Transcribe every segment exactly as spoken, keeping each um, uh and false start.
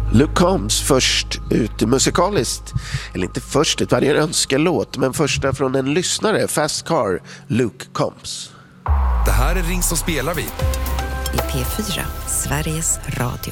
Luke Combs först ut musikaliskt, eller inte först ut, varje önskelåt, men första från en lyssnare, Fast Car, Luke Combs. Det här är Ring så spelar vi. I P fyra, Sveriges Radio.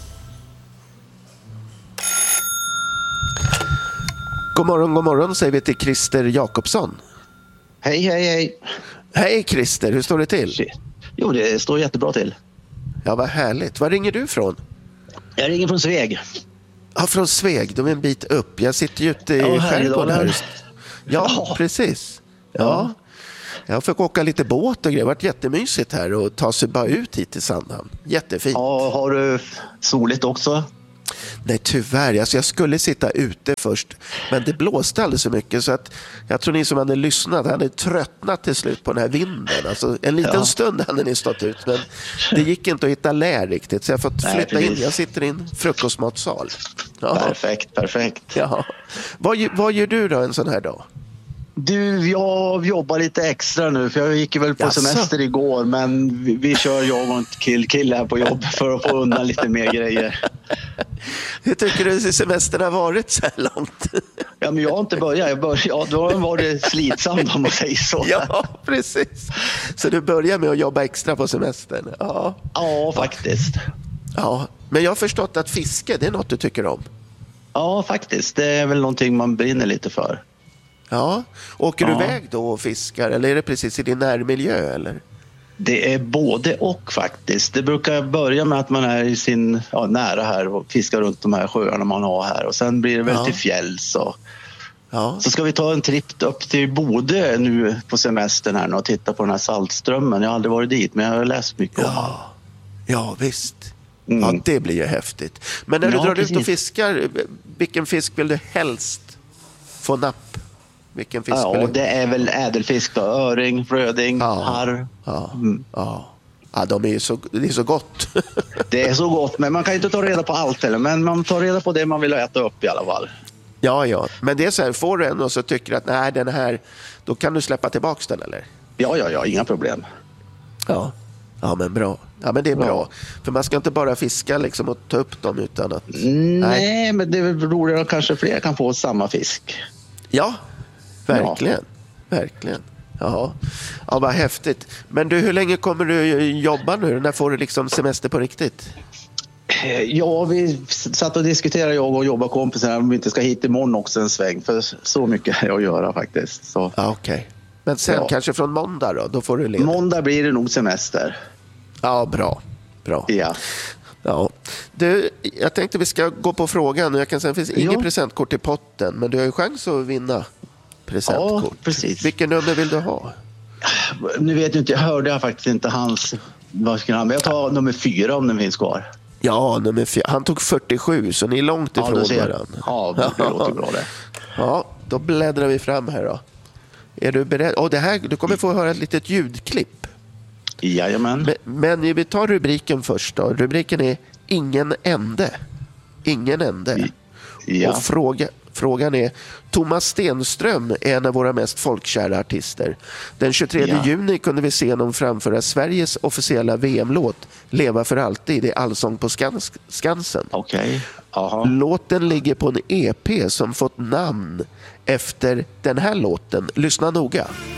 God morgon, god morgon säger vi till Christer Jakobsson. Hej, hej, hej. Hej Christer, hur står det till? Jo, det står jättebra till. Ja, vad härligt. Var ringer du från? Jag ringer från Sveg. Ja, från Sveg. De är en bit upp. Jag sitter ju ute i ja, skärgården här. Ja, ja, precis. Ja. Jag fick åka lite båt och grejer. Det har varit jättemysigt här och ta sig bara ut hit till Sandhamn. Jättefint. Ja, har du soligt också? Nej, tyvärr. Alltså, jag skulle sitta ute först, men det blåste alldeles så mycket så att jag tror ni som hade lyssnat hade tröttnat till slut på den här vinden. Alltså, en liten ja. stund hade ni stått ut, men det gick inte att hitta lä riktigt, så jag har fått flytta Nej, in. Jag sitter i en frukostmatsal. Ja. Perfekt, perfekt. Ja. Vad, vad gör du då en sån här dag? Du, jag jobbar lite extra nu, för jag gick väl på Jaså? semester igår, men vi, vi kör jag och en kill, kill här på jobb för att få undan lite mer grejer. Hur tycker du semestern har varit så här långt? Ja, men jag har inte börjat. Jag började, ja, då var det slitsamt om man säger så. Ja, precis. Så du börjar med att jobba extra på semestern? Ja, ja faktiskt. Ja, men jag har förstått att fiske, det är något du tycker om. Ja, faktiskt. Det är väl någonting man brinner lite för. Ja, åker ja. du iväg då och fiskar eller är det precis i din närmiljö eller? Det är både och faktiskt. Det brukar börja med att man är i sin ja, nära här och fiskar runt de här sjöarna man har här och sen blir det väl ja. till fjälls och ja. så ska vi ta en tripp upp till Bodö nu på semestern här och titta på den här saltströmmen. Jag har aldrig varit dit, men jag har läst mycket ja. om det. Ja, visst. Mm. Ja, det blir ju häftigt. Men när du ja, drar precis. ut och fiskar, vilken fisk vill du helst få napp? Vilken fisk ja, vill du? det är väl ädelfisk då. Öring, röding, ja. harr. Ja. Mm. Ja. Ja, de är ju så, det är så gott. Det är så gott, men man kan inte ta reda på allt heller. Men man tar reda på det man vill äta upp i alla fall. Ja, ja. Men det är så här, får du en och så tycker att nej, den här, då kan du släppa tillbaka den, eller? Ja, ja, ja, inga problem. Ja, ja men bra. Ja, men det är bra. Ja. För man ska inte bara fiska liksom och ta upp dem utan att... Nej, nej men det är väl roligare att kanske fler kan få samma fisk. Ja, verkligen. Ja. Verkligen. Ja. Ja, vad häftigt. Men du, hur länge kommer du jobba nu? När får du liksom semester på riktigt? Ja, vi satt och diskuterade, jag och jobbarkompisar, om vi inte ska hit imorgon också en sväng. För så mycket är att göra faktiskt. Så. Ja, okej. Okay. Men sen ja. kanske från måndag då? Då får du leda. Måndag blir det nog semester. Ja, bra. Bra. Ja. Ja. Du, jag tänkte vi ska gå på frågan. Jag kan säga att det finns inget ja. presentkort i potten, men du har ju chans att vinna presentkort. Ja, precis. Vilken nummer vill du ha? Nu vet jag inte, jag hörde jag faktiskt inte hans... Vad ska han, men jag tar nummer fyra om den finns kvar. Ja, nummer fyra. Han tog fyrtiosju, så ni är långt ifrån ja, varandra. Ja, det låter bra det. Ja, då bläddrar vi fram här då. Är du beredd? Oh, det här, du kommer få höra ett litet ljudklipp. Jajamän. Men, men vi tar rubriken först då. Rubriken är Ingen ände. Ingen ände. Ja. Och fråga, frågan är, Thomas Stenström är en av våra mest folkkära artister. Den tjugotredje ja. juni kunde vi se honom framföra Sveriges officiella V M-låt Leva för alltid i Allsång på Skans- Skansen. Okej. Okay. Låten ligger på en E P som fått namn efter den här låten. Lyssna noga.